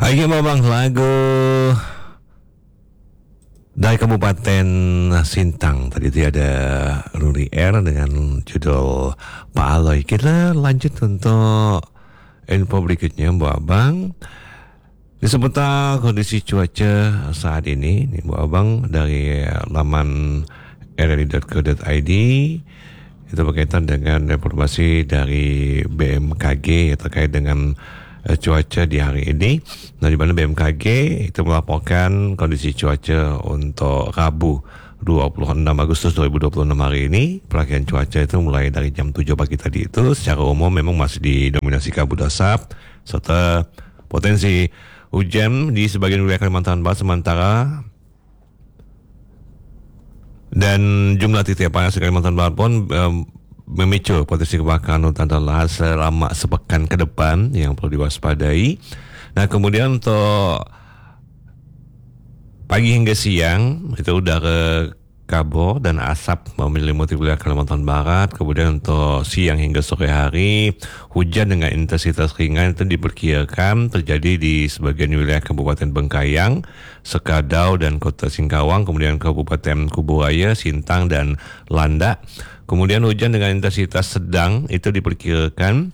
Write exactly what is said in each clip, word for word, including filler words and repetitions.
Lagi mau bang lagu dari Kabupaten Sintang. Tadi itu ada Ruri R dengan judul Pak Aloy. Kita lanjut untuk info berikutnya Bu Abang. Di seputar kondisi cuaca saat ini, nih Bu Abang, dari laman r r i dot co dot i d itu berkaitan dengan informasi dari B M K G terkait dengan uh, cuaca di hari ini. Nah, di mana B M K G itu melaporkan kondisi cuaca untuk Rabu dua puluh enam Agustus dua ribu dua puluh enam hari ini. Perakian cuaca itu mulai dari jam tujuh pagi tadi itu secara umum memang masih didominasi kabut asap serta potensi hujan di sebagian wilayah Kalimantan Barat, sementara dan jumlah titik panas di Kalimantan Barat pun um, memicu potensi kebakaran hutan dan lahan selama sepekan ke depan yang perlu diwaspadai. Nah, kemudian untuk pagi hingga siang itu udara kabut dan asap menyelimuti wilayah Kalimantan Barat. Kemudian untuk siang hingga sore hari, hujan dengan intensitas ringan itu diperkirakan terjadi di sebagian wilayah Kabupaten Bengkayang, Sekadau dan Kota Singkawang, kemudian Kabupaten Kuburaya, Sintang dan Landak. Kemudian hujan dengan intensitas sedang itu diperkirakan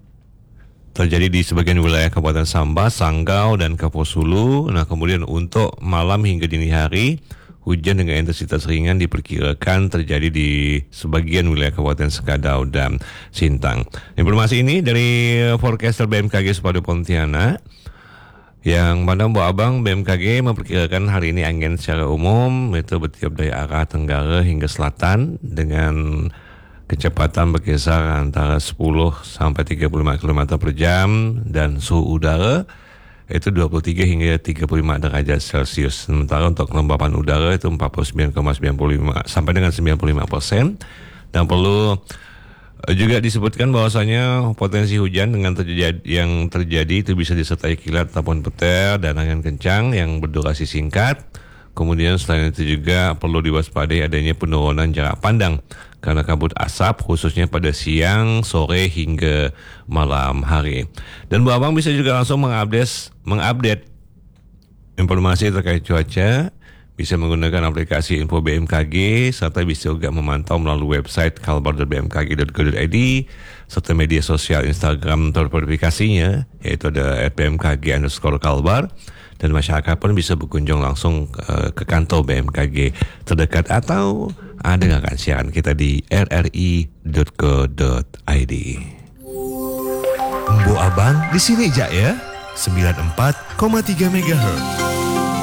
terjadi di sebagian wilayah Kabupaten Sambas, Sanggau dan Kaposulu. Nah, kemudian untuk malam hingga dini hari, hujan dengan intensitas ringan diperkirakan terjadi di sebagian wilayah Kabupaten Sekadau dan Sintang. Informasi ini dari forecaster B M K G Sepadan Pontianak, yang mana Bu Abang, B M K G memperkirakan hari ini angin secara umum itu bertiup dari arah tenggara hingga selatan dengan kecepatan berkisar antara sepuluh sampai tiga puluh lima kilometer per jam dan suhu udara itu dua puluh tiga hingga tiga puluh lima derajat Celcius. Sementara untuk kelembapan udara itu empat puluh sembilan koma sembilan lima sampai dengan sembilan puluh lima persen. Dan perlu juga disebutkan bahwasanya potensi hujan dengan terjadi, yang terjadi itu bisa disertai kilat ataupun petir dan angin kencang yang berdurasi singkat. Kemudian selain itu juga perlu diwaspadai adanya penurunan jarak pandang karena kabut asap khususnya pada siang, sore hingga malam hari. Dan Bu Abang bisa juga langsung mengupdate mengupdate informasi terkait cuaca, bisa menggunakan aplikasi Info B M K G serta bisa juga memantau melalui website kalbar dot b m k g dot co dot i d serta media sosial Instagram terverifikasinya yaitu ada at b m k g underscore kalbar. Dan masyarakat pun bisa berkunjung langsung uh, ke kantor B M K G terdekat atau uh, dengarkan siaran kita di r r i dot co dot i d. Bu Abang di sini aja ya, sembilan puluh empat koma tiga megahertz.